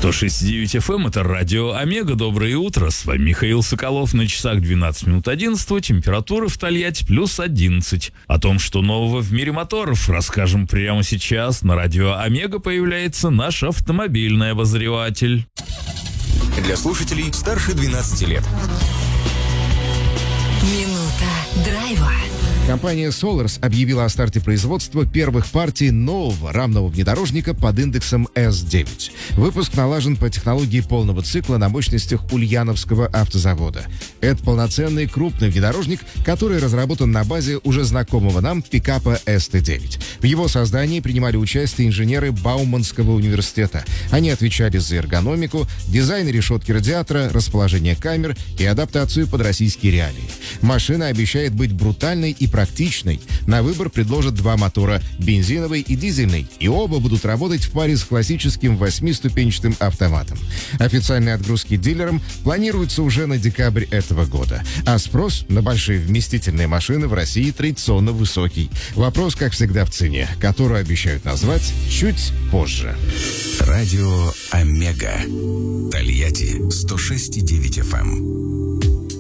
106.9 FM, это радио Омега. Доброе утро. С вами Михаил Соколов. На часах 12 минут 11. Температура в Тольятти плюс 11. О том, что нового в мире моторов, расскажем прямо сейчас. На радио Омега появляется наш автомобильный обозреватель. Для слушателей старше 12 лет. Минута драйва. Компания Solars объявила о старте производства первых партий нового рамного внедорожника под индексом S9. Выпуск налажен по технологии полного цикла на мощностях Ульяновского автозавода. Это полноценный крупный внедорожник, который разработан на базе уже знакомого нам пикапа ST9. В его создании принимали участие инженеры Бауманского университета. Они отвечали за эргономику, дизайн решетки радиатора, расположение камер и адаптацию под российские реалии. Машина обещает быть брутальной и практичной. На выбор предложат два мотора – бензиновый и дизельный, и оба будут работать в паре с классическим 8-ступенчатым автоматом. Официальные отгрузки дилерам планируются уже на декабрь этого года, а спрос на большие вместительные машины в России традиционно высокий. Вопрос, как всегда, в цене, которую обещают назвать чуть позже. Радио Омега. Тольятти 106.9 FM.